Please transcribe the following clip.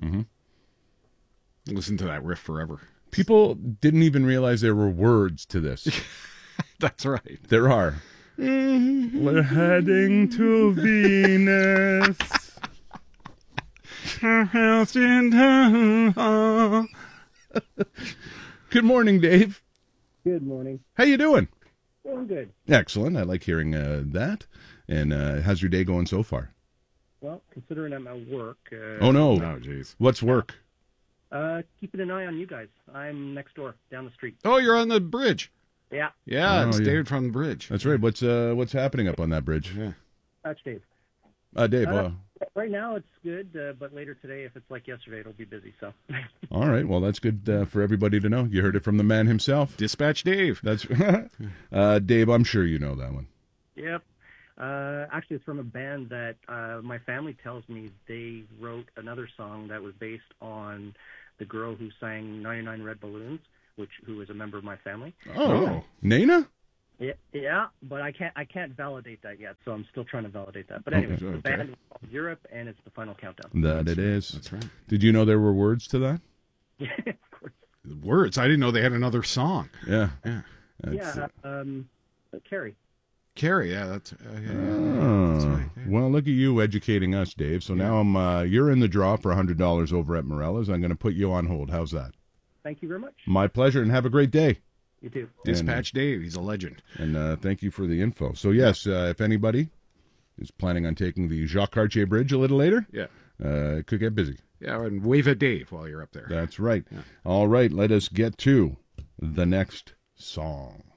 Mm-hmm. Listen to that riff forever. People didn't even realize there were words to this. That's right. There are. We're heading to Venus. Good morning, Dave. Good morning. How you doing? Doing good. Excellent. I like hearing that. And how's your day going so far? Well, considering I'm at work. Oh, no. Oh, jeez. What's work? Keeping an eye on you guys. I'm next door, down the street. Oh, you're on the bridge. Yeah. Yeah, Oh, it's yeah. David from the bridge. That's right. What's happening up on that bridge? Yeah. That's Dave. Dave. Right now it's good, but later today, if it's like yesterday, it'll be busy. So. All right. Well, that's good for everybody to know. You heard it from the man himself. Dispatch Dave. That's Dave. I'm sure you know that one. Yep. Actually, it's from a band that my family tells me they wrote another song that was based on the girl who sang 99 Red Balloons, who is a member of my family. Oh, Nana? Yeah, but I can't validate that yet, so I'm still trying to validate that. But anyway, Okay. the band is called Europe, and it's the final countdown. That it is. That's right. Did you know there were words to that? Yeah, of course. Words. I didn't know they had another song. Yeah. Yeah. Carrie. Carrie, yeah, that's Oh. that's right. Yeah. Well, look at you educating us, Dave. So now you're in the draw for $100 over at Morella's. I'm going to put you on hold. How's that? Thank you very much. My pleasure, and have a great day. You too. Dispatch Dave, he's a legend. And thank you for the info. So, yes, if anybody is planning on taking the Jacques Cartier Bridge a little later, Yeah. it could get busy. Yeah, and wave at Dave while you're up there. That's right. All right, let us get to the next song.